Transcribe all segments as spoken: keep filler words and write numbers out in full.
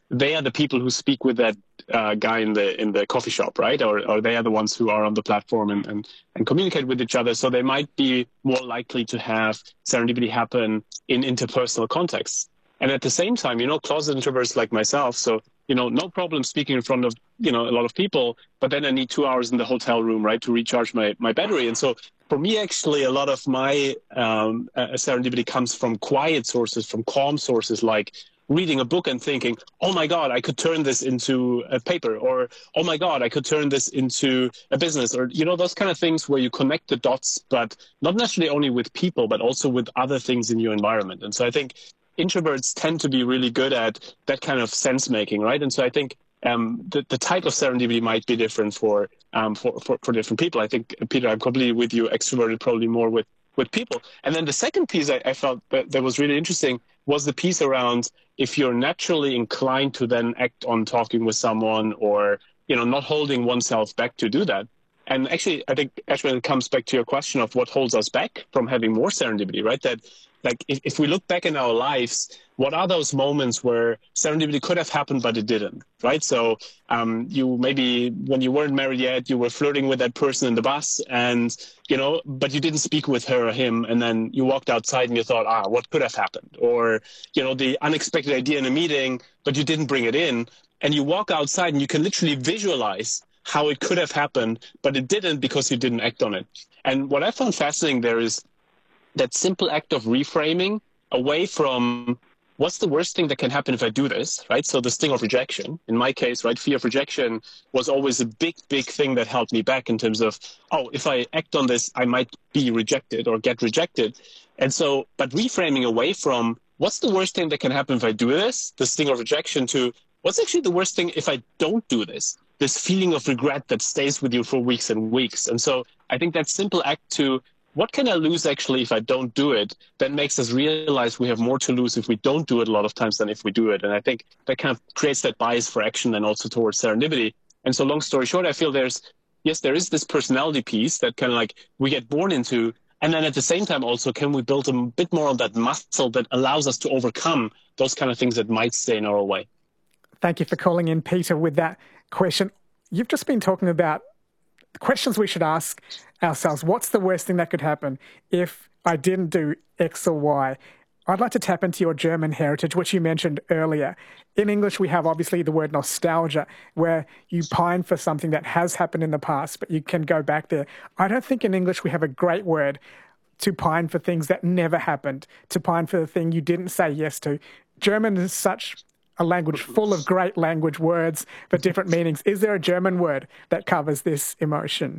they are the people who speak with that uh, guy in the in the coffee shop, right? Or or they are the ones who are on the platform and, and, and communicate with each other. So they might be more likely to have serendipity happen in interpersonal contexts. And at the same time, you know, closet introverts like myself, so, you know, no problem speaking in front of, you know, a lot of people, but then I need two hours in the hotel room, right, to recharge my, my battery. And so for me, actually, a lot of my um, uh, serendipity comes from quiet sources, from calm sources, like reading a book and thinking, oh my God, I could turn this into a paper, or, oh my God, I could turn this into a business, or, you know, those kind of things where you connect the dots, but not necessarily only with people, but also with other things in your environment. And so I think introverts tend to be really good at that kind of sense making, right? And so I think um, the, the type of serendipity might be different for, um, for, for, for different people. I think, Peter, I'm completely with you, extroverted probably more with, with people. And then the second piece I, I felt that, that was really interesting was the piece around if you're naturally inclined to then act on talking with someone, or, you know, not holding oneself back to do that. And actually, I think, actually, it comes back to your question of what holds us back from having more serendipity, right? That, like, if, if we look back in our lives, what are those moments where serendipity could have happened, but it didn't, right? So um, you maybe, when you weren't married yet, you were flirting with that person in the bus, and, you know, but you didn't speak with her or him, and then you walked outside and you thought, ah, what could have happened? Or, you know, the unexpected idea in a meeting, but you didn't bring it in, and you walk outside and you can literally visualize how it could have happened, but it didn't because you didn't act on it. And what I found fascinating there is that simple act of reframing away from what's the worst thing that can happen if I do this, right? So the sting of rejection, in my case, right, fear of rejection was always a big, big thing that held me back in terms of, oh, if I act on this, I might be rejected or get rejected. And so, but reframing away from what's the worst thing that can happen if I do this, the sting of rejection, to what's actually the worst thing if I don't do this? This feeling of regret that stays with you for weeks and weeks. And so I think that simple act to what can I lose actually if I don't do it, that makes us realize we have more to lose if we don't do it a lot of times than if we do it. And I think that kind of creates that bias for action and also towards serendipity. And so long story short, I feel there's, yes, there is this personality piece that kind of like we get born into. And then at the same time also, can we build a bit more of that muscle that allows us to overcome those kind of things that might stay in our way? Thank you for calling in, Peter, with that question. You've just been talking about the questions we should ask ourselves. What's the worst thing that could happen if I didn't do X or Y? I'd like to tap into your German heritage, which you mentioned earlier. In English, we have obviously the word nostalgia, where you pine for something that has happened in the past, but you can go back there. I don't think in English we have a great word to pine for things that never happened, to pine for the thing you didn't say yes to. German is such a language full of great language words but different meanings. Is there a German word that covers this emotion?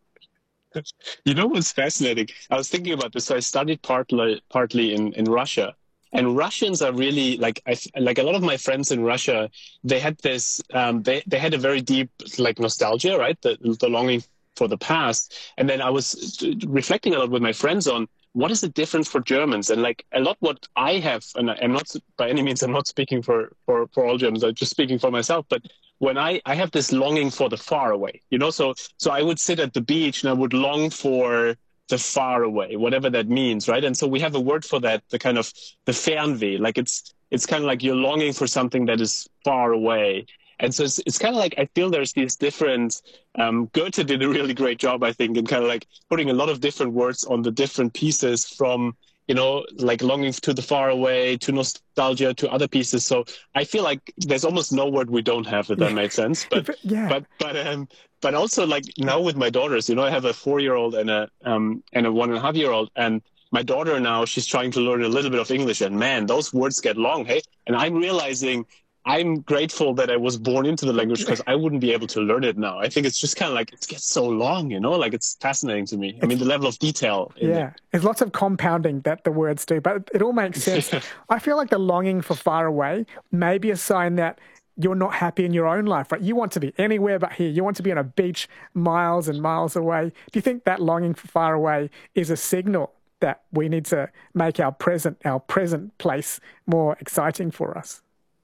You know what's fascinating? I was thinking about this. So I studied partly partly in, in Russia, and Russians are really like I like a lot of my friends in Russia. They had this. Um, they they had a very deep like nostalgia, right? The the longing for the past. And then I was reflecting a lot with my friends on what is the difference for Germans, and like a lot what I have, and I'm not by any means I'm not speaking for for for all Germans. I'm just speaking for myself, but. When I, I have this longing for the far away, you know, so so I would sit at the beach and I would long for the far away, whatever that means, right? And so we have a word for that, the kind of the Fernweh, like it's it's kind of like you're longing for something that is far away. And so it's, it's kind of like I feel there's these different, um, Goethe did a really great job, I think, in kind of like putting a lot of different words on the different pieces from, you know, like longing to the far away, to nostalgia, to other pieces. So I feel like there's almost no word we don't have, if that makes sense. But yeah. but but um but also like now with my daughters, you know, I have a four-year-old and a um and a one and a half year old, and my daughter now she's trying to learn a little bit of English, and man, those words get long, hey. And I'm realizing I'm grateful that I was born into the language because I wouldn't be able to learn it now. I think it's just kind of like, it gets so long, you know, like it's fascinating to me. I mean, the level of detail. In yeah, it. There's lots of compounding that the words do, but it all makes sense. I feel like the longing for far away may be a sign that you're not happy in your own life, right? You want to be anywhere but here. You want to be on a beach miles and miles away. Do you think that longing for far away is a signal that we need to make our present, our present place more exciting for us?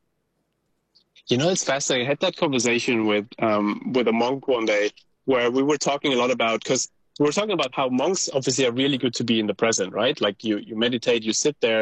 You know, it's fascinating. I had that conversation with um, with a monk one day where we were talking a lot about, because we were talking about how monks obviously are really good to be in the present, right? Like you, you meditate, you sit there,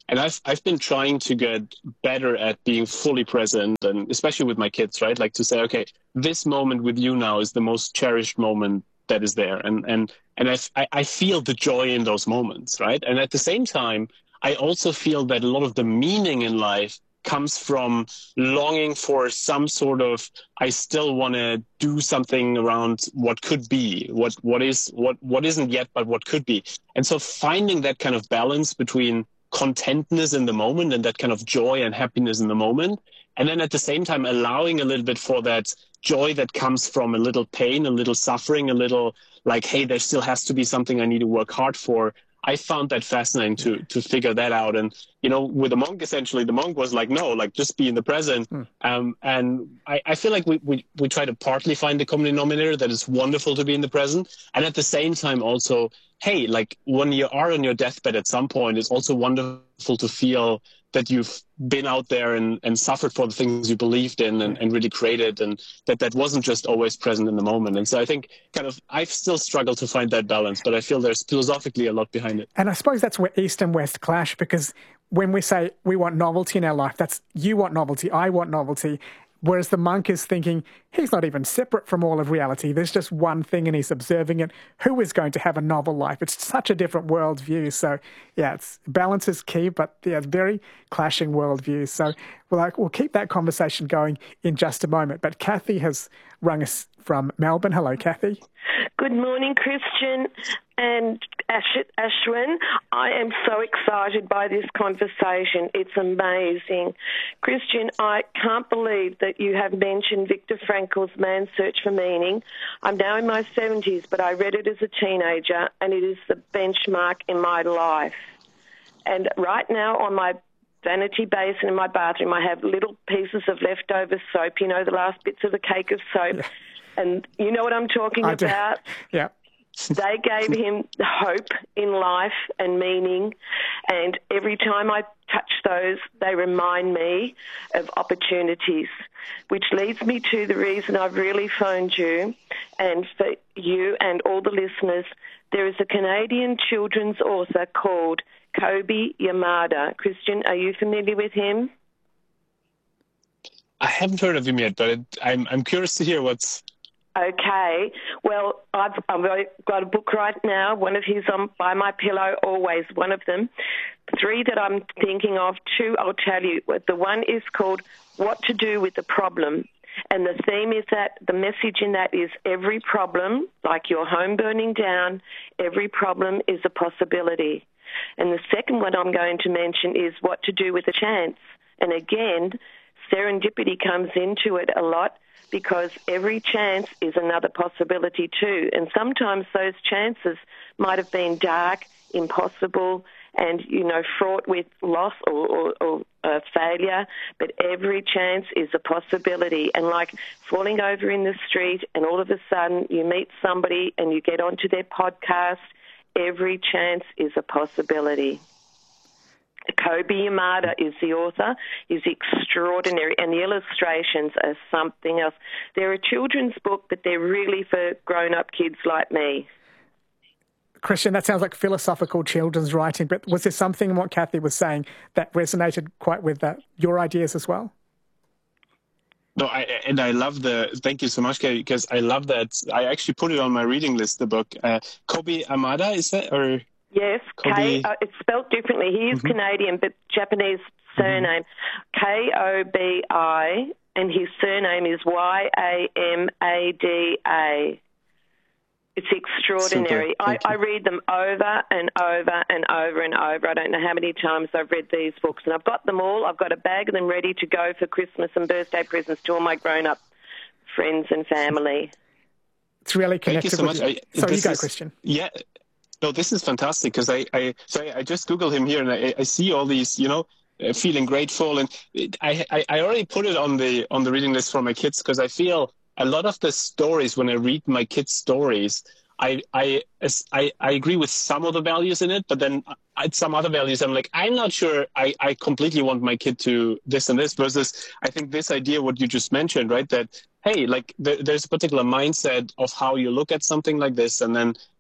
And I've I've been trying to get better at being fully present, and especially with my kids, right? Like to say, okay, this moment with you now is the most cherished moment that is there, and and and I I feel the joy in those moments, right? And at the same time, I also feel that a lot of the meaning in life comes from longing for some sort of, I still want to do something around what could be, what what is what what isn't yet, but what could be. And so finding that kind of balance between contentness in the moment and that kind of joy and happiness in the moment, and then at the same time allowing a little bit for that joy that comes from a little pain, a little suffering, a little like, hey, there still has to be something I need to work hard for. I found that fascinating to to figure that out. And, you know, with the monk, essentially, the monk was like, no, like just be in the present. Mm. Um, and I, I feel like we, we, we try to partly find the common denominator that it's wonderful to be in the present. And at the same time also, hey, like when you are on your deathbed at some point, it's also wonderful to feel that you've been out there and, and suffered for the things you believed in and, and really created, and that that wasn't just always present in the moment. And so I think kind of I've still struggled to find that balance, but I feel there's philosophically a lot behind it. And I suppose that's where East and West clash, because when we say we want novelty in our life, that's you want novelty, I want novelty. Whereas the monk is thinking he's not even separate from all of reality. There's just one thing and he's observing it. Who is going to have a novel life? It's such a different worldview. So, yeah, it's, balance is key, but yeah, very clashing worldviews. So we'll, we'll keep that conversation going in just a moment. But Kathy has rung us from Melbourne. Hello, Kathy. Good morning, Christian and Ash- Ashwin. I am so excited by this conversation. It's amazing. Christian, I can't believe that you have mentioned Viktor Frankl's Man's Search for Meaning. I'm now in my seventies, but I read it as a teenager, and it is the benchmark in my life. And right now on my vanity basin in my bathroom, I have little pieces of leftover soap, you know, the last bits of the cake of soap. Yeah. And you know what I'm talking I about? Do. Yeah. They gave him hope in life and meaning. And every time I touch those, they remind me of opportunities, which leads me to the reason I've really phoned you. And for you and all the listeners, there is a Canadian children's author called Kobi Yamada. Christian, are you familiar with him? I haven't heard of him yet, but it, I'm I'm curious to hear what's... Okay. Well, I've, I've got a book right now, one of his on by my pillow, always one of them. Three that I'm thinking of, two I'll tell you. The one is called What to Do with the Problem. And the theme is that the message in that is every problem, like your home burning down, every problem is a possibility. And the second one I'm going to mention is What to Do with a Chance. And again, serendipity comes into it a lot, because every chance is another possibility too. And sometimes those chances might have been dark, impossible, and, you know, fraught with loss or, or, or uh, failure. But every chance is a possibility. And like falling over in the street and all of a sudden you meet somebody and you get onto their podcast, every chance is a possibility. Kobi Yamada is the author. He's extraordinary, and the illustrations are something else. They're a children's book, but they're really for grown-up kids like me. Christian, that sounds like philosophical children's writing, but was there something in what Kathy was saying that resonated quite with that, your ideas as well? No, I, and I love the, thank you so much, Kathy, because I love that. I actually put it on my reading list, the book. Uh, Kobi Yamada, is that, or... Yes, K, uh, it's spelled differently. He is mm-hmm. Canadian, but Japanese surname. Mm-hmm. K O B I, and his surname is Y A M A D A. It's extraordinary. I, I read them over and over and over and over. I don't know how many times I've read these books, and I've got them all. I've got a bag of them ready to go for Christmas and birthday presents to all my grown-up friends and family. It's really connected. Thank you so much. You. I, so you go, is, Christian. Yeah. No, this is fantastic, because I, I, so I just Googled him here, and I, I see all these, you know, uh, feeling grateful, and it, I, I, I already put it on the on the reading list for my kids, because I feel a lot of the stories, when I read my kids' stories, I, I, I, I agree with some of the values in it, but then at some other values, I'm like, I'm not sure I, I completely want my kid to this and this, versus I think this idea, what you just mentioned, right, that, hey, like there, there's a particular mindset of how you look at something like this, and then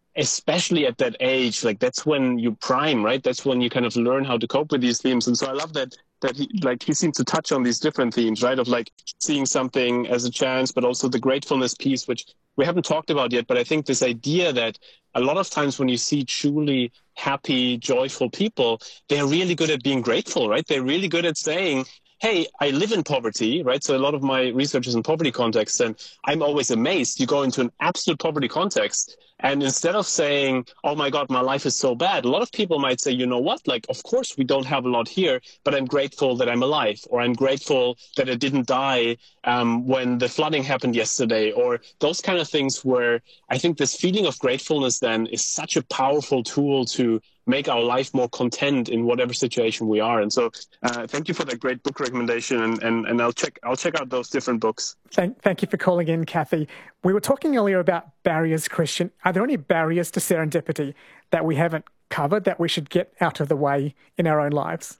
especially at that age, like that's when you prime, right? That's when you kind of learn how to cope with these themes. And so I love that that he like he seems to touch on these different themes, right? Of like seeing something as a chance, but also the gratefulness piece, which we haven't talked about yet. But I think this idea that a lot of times when you see truly happy, joyful people, they're really good at being grateful, right? They're really good at saying, hey, I live in poverty, right? So a lot of my research is in poverty context, and I'm always amazed. You go into an absolute poverty context, and instead of saying, oh my God, my life is so bad, a lot of people might say, you know what, like, of course we don't have a lot here, but I'm grateful that I'm alive, or I'm grateful that I didn't die um, when the flooding happened yesterday, or those kind of things where I think this feeling of gratefulness then is such a powerful tool to make our life more content in whatever situation we are. And so uh, thank you for that great book recommendation. And, and, and I'll check I'll check out those different books. Thank, thank you for calling in, Kathy. We were talking earlier about barriers, Christian. Are there any barriers to serendipity that we haven't covered that we should get out of the way in our own lives?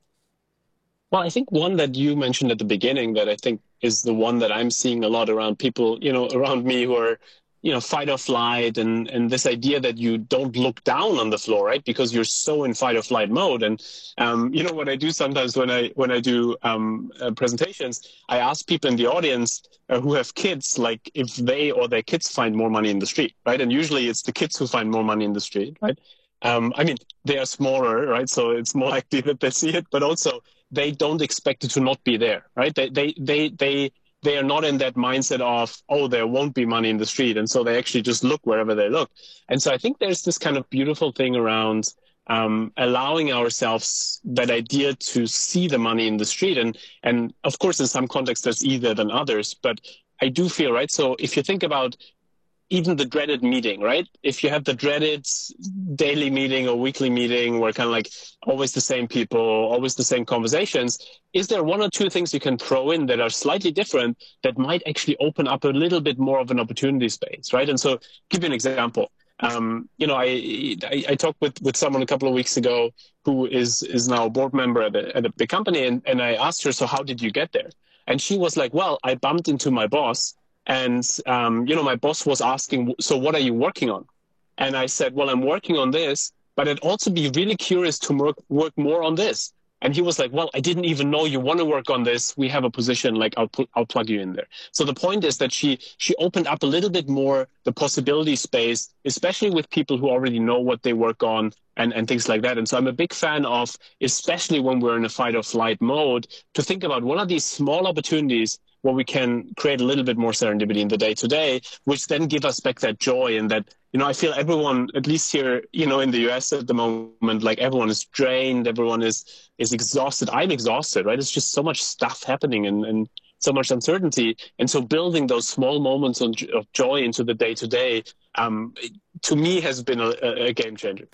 Well, I think one that you mentioned at the beginning that I think is the one that I'm seeing a lot around people, you know, around me who are, you know, fight or flight, and, and this idea that you don't look down on the floor, right? Because you're so in fight or flight mode. And, um, you know, what I do sometimes when I, when I do um, uh, presentations, I ask people in the audience uh, who have kids, like if they or their kids find more money in the street, right? And usually it's the kids who find more money in the street, right? Um, I mean, they are smaller, right? So it's more likely that they see it, but also they don't expect it to not be there, right? They, they, they, they, they are not in that mindset of, oh, there won't be money in the street. And so they actually just look wherever they look. And so I think there's this kind of beautiful thing around um, allowing ourselves that idea to see the money in the street. And, and of course, in some contexts, there's easier than others. But I do feel, right? So if you think about even the dreaded meeting, right? If you have the dreaded daily meeting or weekly meeting where kind of like always the same people, always the same conversations, is there one or two things you can throw in that are slightly different that might actually open up a little bit more of an opportunity space, right? And so give you an example. Um, you know, I, I, I talked with, with someone a couple of weeks ago who is, is now a board member at a, at a big company. And, and I asked her, so how did you get there? And she was like, well, I bumped into my boss. And, um, you know, my boss was asking, so what are you working on? And I said, well, I'm working on this, but I'd also be really curious to work, work more on this. And he was like, well, I didn't even know you want to work on this. We have a position, like I'll put, I'll plug you in there. So the point is that she, she opened up a little bit more the possibility space, especially with people who already know what they work on and, and things like that. And so I'm a big fan of, especially when we're in a fight or flight mode, to think about what are these small opportunities where we can create a little bit more serendipity in the day-to-day, which then give us back that joy. And that, you know, I feel everyone, at least here, you know, in the U S at the moment, like everyone is drained, everyone is is exhausted. I'm exhausted, right? It's just so much stuff happening and, and so much uncertainty. And so building those small moments of joy into the day-to-day, um, to me, has been a, a game changer.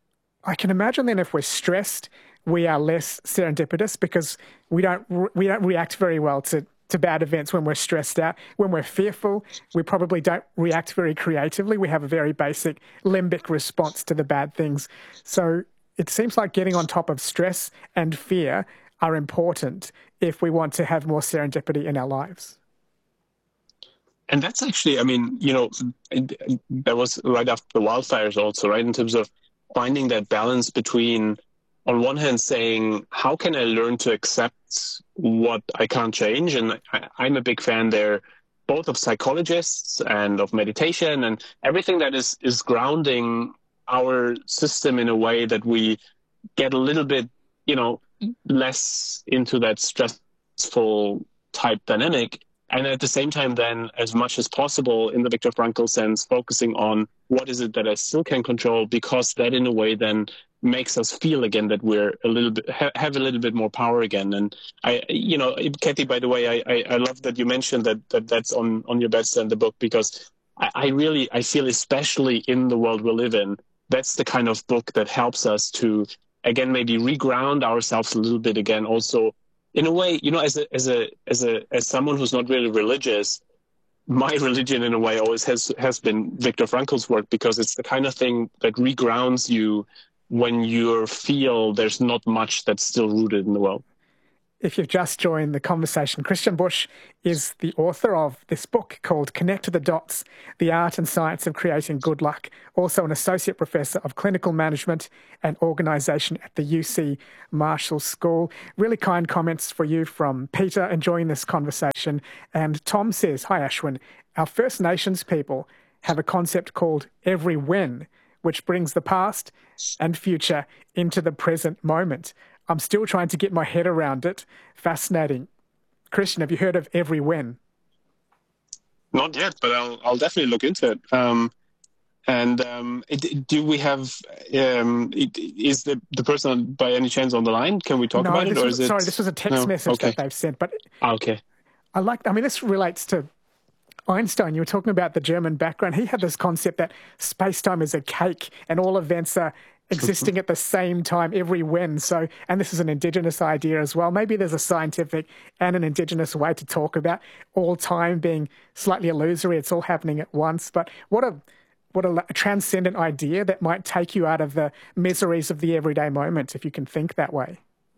I can imagine then if we're stressed, we are less serendipitous because we don't we don't react very well to to bad events when we're stressed out. When we're fearful, we probably don't react very creatively. We have a very basic limbic response to the bad things. So it seems like getting on top of stress and fear are important if we want to have more serendipity in our lives. And that's actually, I mean, you know, that was right after the wildfires also, right? In terms of finding that balance between, on one hand, saying, how can I learn to accept what I can't change? And I, I'm a big fan there, both of psychologists and of meditation and everything that is, is grounding our system in a way that we get a little bit, you know, less into that stressful type dynamic. And at the same time, then, as much as possible, in the Viktor Frankl sense, focusing on what is it that I still can control, because that, in a way, then makes us feel again that we're a little bit ha- have a little bit more power again. And I, you know, Kathy, by the way, I, I, I love that you mentioned that, that that's on on your bestseller in the book, because I, I really I feel, especially in the world we live in, that's the kind of book that helps us to again maybe reground ourselves a little bit again, also. In a way, you know, as a as a as a as someone who's not really religious, my religion in a way always has has been Viktor Frankl's work, because it's the kind of thing that regrounds you when you feel there's not much that's still rooted in the world. If you've just joined the conversation, Christian Busch is the author of this book called Connect the Dots, The Art and Science of Creating Good Luck, also an Associate Professor of Clinical Management and Organisation at the U C Marshall School. Really kind comments for you from Peter enjoying this conversation. And Tom says, hi Ashwin, our First Nations people have a concept called every when, which brings the past and future into the present moment. I'm still trying to get my head around it. Fascinating. Christian, have you heard of every when? Not yet, but I'll I'll definitely look into it. Um, and um, it, do we have? Um, it, is the the person by any chance on the line? Can we talk no, about it, or was, is it? Sorry, this was a text no? message okay. that they've sent. But ah, okay, I like. I mean, this relates to Einstein. You were talking about the German background. He had this concept that space-time is a cake, and all events are existing at the same time every when. So, and this is an Indigenous idea as well. Maybe there's a scientific and an Indigenous way to talk about all time being slightly illusory. It's all happening at once. But what a what a, a transcendent idea that might take you out of the miseries of the everyday moment, if you can think that way.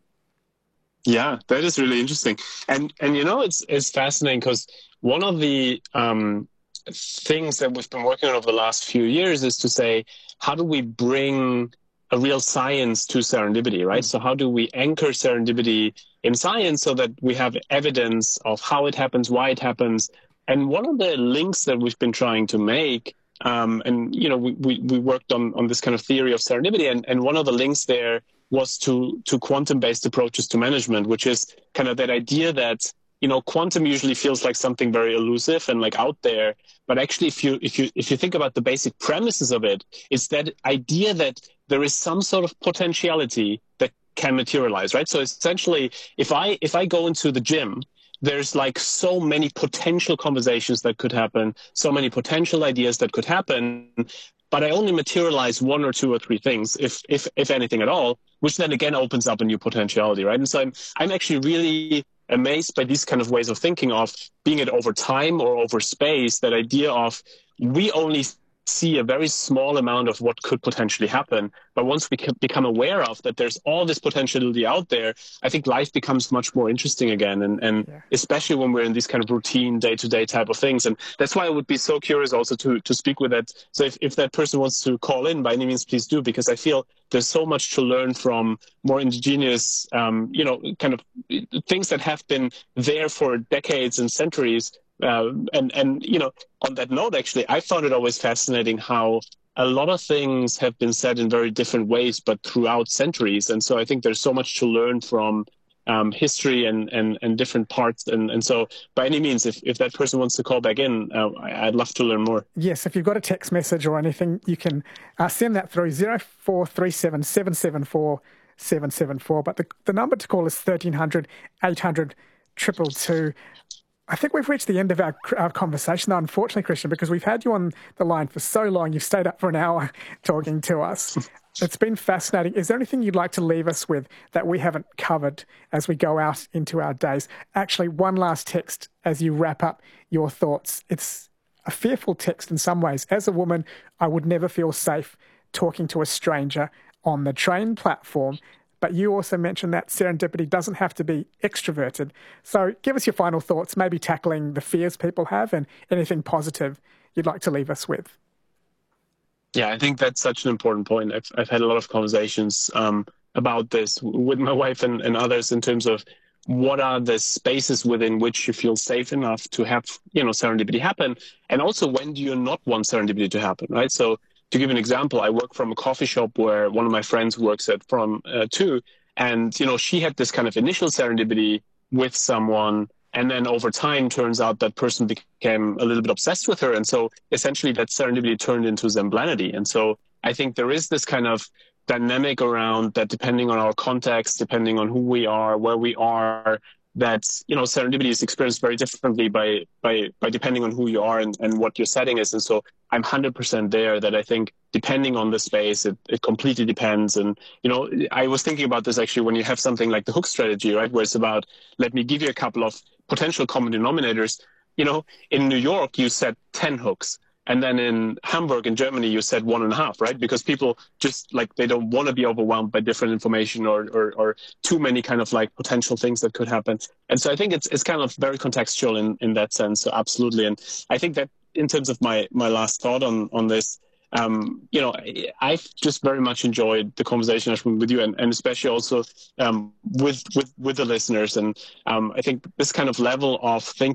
Yeah, that is really interesting. And and you know, it's it's fascinating because one of the um, things that we've been working on over the last few years is to say, how do we bring a real science to serendipity, right? Mm. So how do we anchor serendipity in science so that we have evidence of how it happens, why it happens? And one of the links that we've been trying to make, um, and, you know, we, we, we worked on, on this kind of theory of serendipity, and, and one of the links there was to, to quantum-based approaches to management, which is kind of that idea that, you know, quantum usually feels like something very elusive and like out there. But actually, if you if you if you think about the basic premises of it, it's that idea that there is some sort of potentiality that can materialize, right? So essentially, if I if I go into the gym, there's like so many potential conversations that could happen, so many potential ideas that could happen, but I only materialize one or two or three things, if if if anything at all, which then again opens up a new potentiality, right? And so I'm I'm actually really amazed by these kind of ways of thinking of being it over time or over space, that idea of we only see a very small amount of what could potentially happen. But once we can become aware of that there's all this potentiality out there, I think life becomes much more interesting again. And, and yeah. especially when we're in these kind of routine day-to-day type of things. And that's why I would be so curious also to, to speak with that. So if, if that person wants to call in, by any means, please do, because I feel there's so much to learn from more indigenous, um, you know, kind of things that have been there for decades and centuries. Uh, and, and, you know, on that note, actually, I found it always fascinating how a lot of things have been said in very different ways, but throughout centuries. And so I think there's so much to learn from um, history and, and, and different parts. And, and so by any means, if, if that person wants to call back in, uh, I'd love to learn more. Yes, if you've got a text message or anything, you can uh, send that through zero four three seven, seven seven four, seven seven four. But the, the number to call is thirteen hundred, eight hundred, two two two. I think we've reached the end of our, our conversation, though, unfortunately, Christian, because we've had you on the line for so long. You've stayed up for an hour talking to us. It's been fascinating. Is there anything you'd like to leave us with that we haven't covered as we go out into our days? Actually, one last text as you wrap up your thoughts. It's a fearful text in some ways. As a woman, I would never feel safe talking to a stranger on the train platform. But you also mentioned that serendipity doesn't have to be extroverted. So give us your final thoughts, maybe tackling the fears people have and anything positive you'd like to leave us with. Yeah, I think that's such an important point. I've, I've had a lot of conversations um, about this with my wife and, and others in terms of what are the spaces within which you feel safe enough to have, you know, serendipity happen. And also, when do you not want serendipity to happen, right? So to give an example, I work from a coffee shop where one of my friends works at from uh, too. And, you know, she had this kind of initial serendipity with someone. And then over time, turns out that person became a little bit obsessed with her. And so essentially that serendipity turned into zemblanity. And so I think there is this kind of dynamic around that, depending on our context, depending on who we are, where we are, that, you know, serendipity is experienced very differently by by by depending on who you are and, and what your setting is. And so I'm one hundred percent there that I think depending on the space, it, it completely depends. And, you know, I was thinking about this actually when you have something like the hook strategy, right, where it's about, let me give you a couple of potential common denominators. You know, in New York, you set ten hooks. And then in Hamburg, in Germany, you said one and a half, right? Because people just like, they don't want to be overwhelmed by different information or, or, or too many kind of like potential things that could happen. And so I think it's, it's kind of very contextual in, in that sense. So absolutely. And I think that in terms of my, my last thought on, on this, Um, you know, I've just very much enjoyed the conversation with you, and, and especially also um, with, with with the listeners. And um, I think this kind of level of thinking